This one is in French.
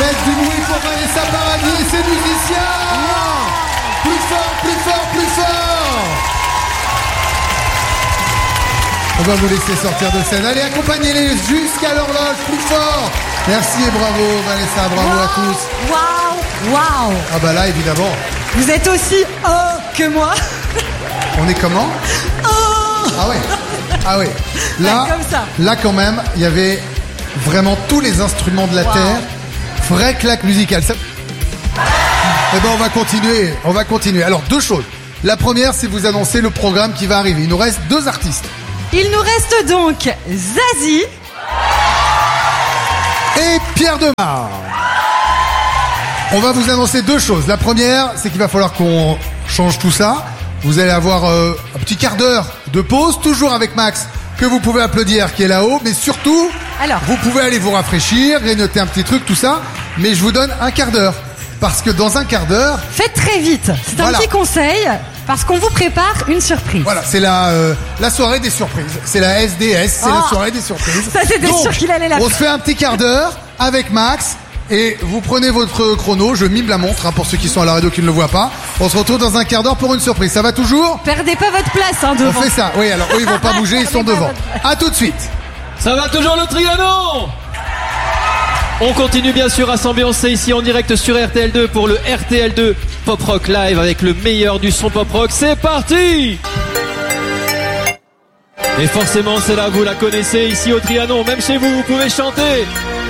Faites du bruit pour Vanessa Paradis et ses musiciens. Plus fort, plus fort, plus fort. On va vous laisser sortir de scène. Allez, accompagnez-les jusqu'à l'horloge, plus fort. Merci et bravo Vanessa, bravo à tous. Waouh. Ah bah là, évidemment. Vous êtes aussi que moi. On est comment? Ah ouais. Ah ouais. Là, comme ça. Là quand même, il y avait vraiment tous les instruments de la terre. Vraie claque musicale. Ça... Eh ben on va continuer. Alors deux choses. La première, c'est vous annoncer le programme qui va arriver. Il nous reste 2 artistes. Il nous reste donc Zazie et Pierre Demar. On va vous annoncer 2 choses. La première, c'est qu'il va falloir qu'on change tout ça. Vous allez avoir un petit quart d'heure de pause, toujours avec Max, que vous pouvez applaudir, qui est là-haut. Mais surtout, vous pouvez aller vous rafraîchir, grignoter un petit truc, tout ça. Mais je vous donne un quart d'heure. Parce que dans un quart d'heure... Faites très vite. C'est un petit conseil, parce qu'on vous prépare une surprise. Voilà, c'est la soirée des surprises. C'est la SDS, c'est la soirée des surprises. Ça, c'était sûr qu'il allait la faire. On se fait un petit quart d'heure avec Max. Et vous prenez votre chrono, je mime la montre pour ceux qui sont à la radio qui ne le voient pas. On se retrouve dans un quart d'heure pour une surprise. Ça va toujours? Perdez pas votre place devant. On fait ça, oui, alors eux ils vont pas bouger, ils sont devant. À tout de suite. Ça va toujours le Trianon? On continue bien sûr à s'ambiancer ici en direct sur RTL2 pour le RTL2 Pop Rock Live avec le meilleur du son pop rock. C'est parti! Et forcément celle-là vous la connaissez ici au Trianon, même chez vous, vous pouvez chanter.